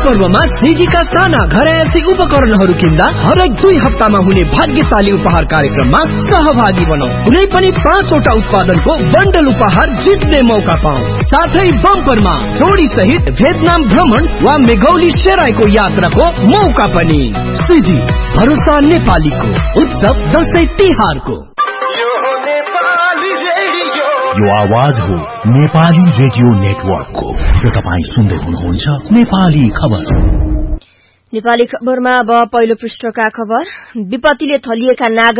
पर्वमा सिजीका साना घरयासी उपकरणहरू किन्दा हरेक 2 हप्तामा हुने भाग्यशाली उपहार कार्यक्रममा सहभागी बनौ। कुनै पनि 5 वटा उत्पादनको बन्डल उपहार जित्ने मौका पाऊ। साथै बम्परमा जोडी सहित भियतनाम भ्रमण वा मेघौली सेराईको यात्राको मौका पनि। सिजी भरोसा नेपालीको उत्सव दशैं तिहारको। यो आवाज हो नेपाली रेडियो नेटवर्कको र तपाई सुन्दै हुनुहुन्छ नेपाली खबर। नेपाली खबरमा अब पहिलो पृष्ठका खबर। विपत्तिले थलिएका नागरिक